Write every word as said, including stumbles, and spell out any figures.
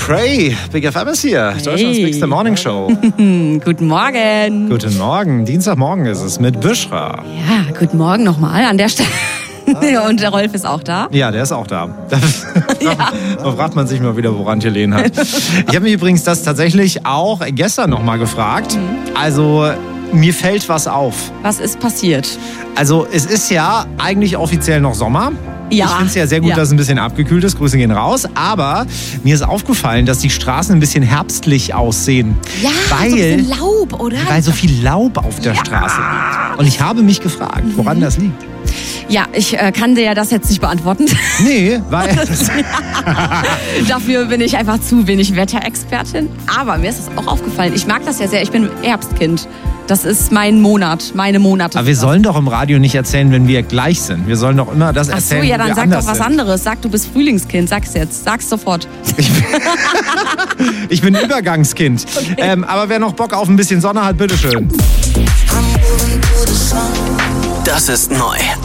McRae, Big F M ist hier, hey. Deutschlands Bigste Morning Show. Guten Morgen. Guten Morgen, Dienstagmorgen ist es mit Büschra. Ja, guten Morgen nochmal an der Stelle. Und der Rolf ist auch da. Ja, der ist auch da. Da, ja. da fragt man sich mal wieder, woran Helene hat. Ich habe mich übrigens das tatsächlich auch gestern nochmal gefragt. Mhm. Also, mir fällt was auf. Was ist passiert? Also, es ist ja eigentlich offiziell noch Sommer. Ja. Ich finde es ja sehr gut, ja. dass es ein bisschen abgekühlt ist. Grüße gehen raus. Aber mir ist aufgefallen, dass die Straßen ein bisschen herbstlich aussehen. Ja, weil, so ein bisschen Laub, oder? Weil so viel Laub auf der ja. Straße liegt. Und ich habe mich gefragt, woran mhm. das liegt. Ja, ich äh, kann dir ja das jetzt nicht beantworten. Nee, weil... Dafür bin ich einfach zu wenig Wetterexpertin. Aber mir ist es auch aufgefallen. Ich mag das ja sehr. Ich bin Herbstkind. Das ist mein Monat, meine Monate. Aber wir sollen doch im Radio nicht erzählen, wenn wir gleich sind. Wir sollen doch immer das erzählen, Ach so, ja, dann wir sag doch was sind. anderes. Sag, du bist Frühlingskind. Sag's jetzt. Sag's sofort. Ich bin, ich bin Übergangskind. Okay. Ähm, aber wer noch Bock auf ein bisschen Sonne hat, bitteschön. Das ist neu.